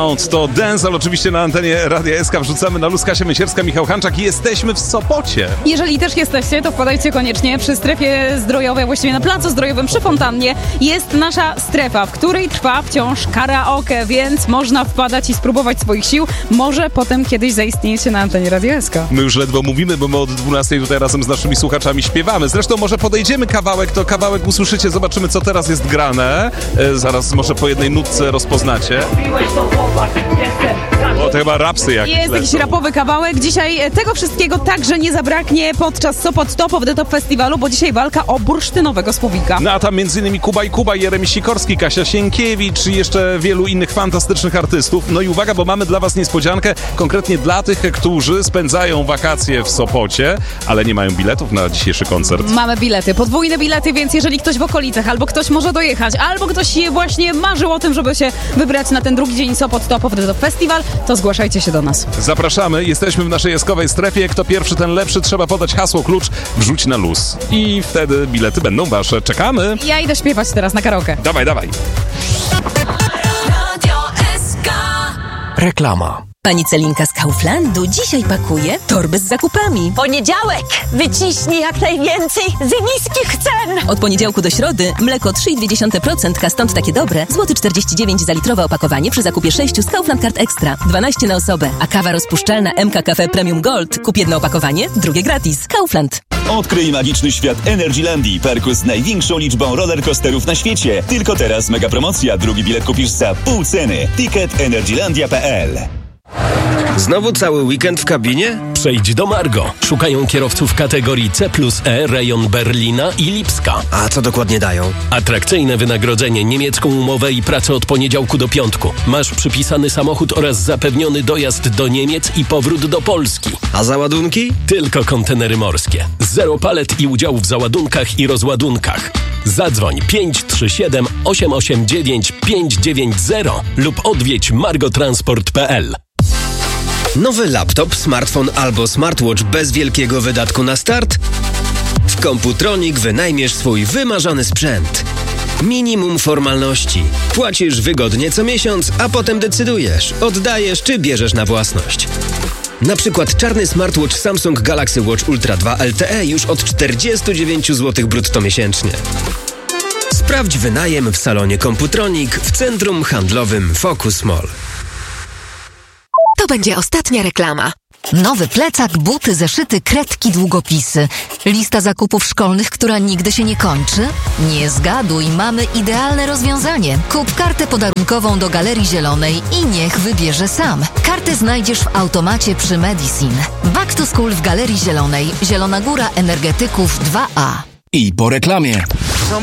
Sound to Denzel, oczywiście na antenie Radia SK wrzucamy na luz. Kasia Mysierska, Michał Hanczak i jesteśmy w Sopocie. Jeżeli też jesteście, to wpadajcie koniecznie przy strefie zdrojowej, właściwie na placu zdrojowym przy fontannie. Jest nasza strefa, w której trwa wciąż karaoke, więc można wpadać i spróbować swoich sił. Może potem kiedyś zaistniejecie na antenie Radia SK. My już ledwo mówimy, bo my od 12 tutaj razem z naszymi słuchaczami śpiewamy. Zresztą może podejdziemy kawałek, to kawałek usłyszycie, zobaczymy co teraz jest grane. Zaraz może po jednej nutce rozpoznacie. O, to chyba rapsy jakieś. Jest jakiś rapowy kawałek. Dzisiaj tego wszystkiego także nie zabraknie podczas Sopot Top of the Top Festiwalu, bo dzisiaj walka o bursztynowego słowika. No a tam m.in. Kuba, Jeremi Sikorski, Kasia Sienkiewicz i jeszcze wielu innych fantastycznych artystów. No i uwaga, bo mamy dla was niespodziankę, konkretnie dla tych, którzy spędzają wakacje w Sopocie, ale nie mają biletów na dzisiejszy koncert. Mamy bilety, podwójne bilety, więc jeżeli ktoś w okolicach, albo ktoś może dojechać, albo ktoś właśnie marzył o tym, żeby się wybrać na ten drugi dzień Sopot Top of the Top Festival, to zgłaszajcie się do nas. Zapraszamy, jesteśmy w naszej jaskowej strefie. Kto pierwszy, ten lepszy. Trzeba podać hasło, klucz, wrzuć na luz. I wtedy bilety będą wasze. Czekamy. Ja idę śpiewać teraz na karaoke. Dawaj. Reklama. Pani Celinka z Kauflandu dzisiaj pakuje torby z zakupami. Poniedziałek! Wyciśnij jak najwięcej z niskich cen! Od poniedziałku do środy mleko 3,2%, stąd takie dobre, złoty 49 za litrowe opakowanie przy zakupie 6 z Kaufland Card Extra, 12 na osobę, a kawa rozpuszczalna MK Cafe Premium Gold. Kup jedno opakowanie, drugie gratis. Kaufland. Odkryj magiczny świat Energylandii, parku z największą liczbą rollercoasterów na świecie. Tylko teraz mega promocja, drugi bilet kupisz za pół ceny. Ticket energylandia.pl. Znowu cały weekend w kabinie? Przejdź do Margo. Szukają kierowców kategorii C+E, rejon Berlina i Lipska. A co dokładnie dają? Atrakcyjne wynagrodzenie, niemiecką umowę i pracę od poniedziałku do piątku. Masz przypisany samochód oraz zapewniony dojazd do Niemiec i powrót do Polski. A załadunki? Tylko kontenery morskie. 0 palet i udział w załadunkach i rozładunkach. Zadzwoń 537 889 590 lub odwiedź margotransport.pl. Nowy laptop, smartfon albo smartwatch bez wielkiego wydatku na start? W Computronic wynajmiesz swój wymarzony sprzęt. Minimum formalności. Płacisz wygodnie co miesiąc, a potem decydujesz, oddajesz czy bierzesz na własność. Na przykład czarny smartwatch Samsung Galaxy Watch Ultra 2 LTE już od 49 zł brutto miesięcznie. Sprawdź wynajem w salonie Computronic w centrum handlowym Focus Mall. To będzie ostatnia reklama. Nowy plecak, buty, zeszyty, kredki, długopisy. Lista zakupów szkolnych, która nigdy się nie kończy? Nie zgaduj, mamy idealne rozwiązanie. Kup kartę podarunkową do Galerii Zielonej i niech wybierze sam. Kartę znajdziesz w automacie przy Medicine. Back to School w Galerii Zielonej. Zielona Góra Energetyków 2A. I po reklamie.